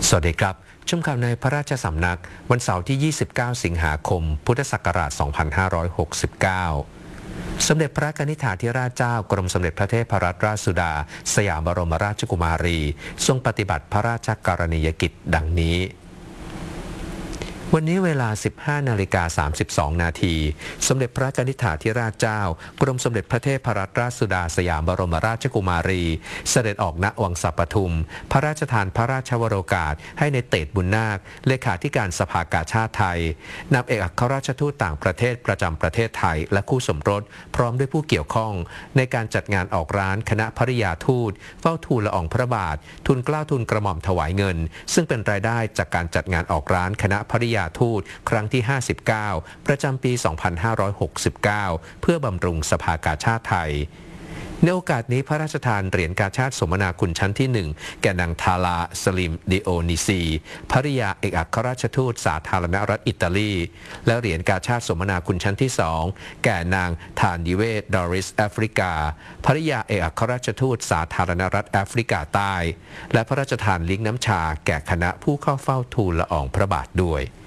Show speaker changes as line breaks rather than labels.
สวัสดีครับชมข่าวในพระราชสำนักวันเสาร์ที่ 29 สิงหาคม พุทธศักราช 2569 สมเด็จพระกนิษฐาธิราชเจ้ากรมสมเด็จพระเทพรัตนราชสุดาสยามบรมราชกุมารีทรงปฏิบัติพระราชกรณียกิจดังนี้วันนี้เวลา 15:32 นาทีสมเด็จพระกนิษฐาธิราชเจ้ากรมสมเด็จพระเทพรัตนราชสุดาสยามบรมราชกุมารีเสด็จออกณวังสัปทุมพระราชทานพระราชวโรกาสให้ในเตชบุญนาคเลขาธิการสภากาชาติไทยนำเอกอัครราชทูตต่างประเทศประจำประเทศไทยและคู่สมรสพร้อมด้วยผู้เกี่ยวข้องในการจัดงานออกร้านคณะภริยาทูตเฝ้าทูลละอองพระบาททูลเกล้าทูลกระหม่อมถวายเงินซึ่งเป็นรายได้จากการจัดงานออกร้านคณะภริยาทูตครั้งที่ 59 ประจำปี 2569 เพื่อบำรุงสภากาชาติไทยในโอกาสนี้พระราชทานเหรียญกาชาติสมนาคุณชั้นที่ 1 แก่นางทาลาสลิมดิโอนิซีภริยาเอกอัครราชทูตสาธารณรัฐอิตาลีและเหรียญกาชาติสมนาคุณชั้นที่ 2 แก่นางทานดิเวตดอริสแอฟริกาภริยาเอกอัครราชทูตสาธารณรัฐแอฟริกาใต้และพระราชทานลิ้งน้ำชาแก่คณะผู้เข้าเฝ้าทูลละอองพระบาทด้วย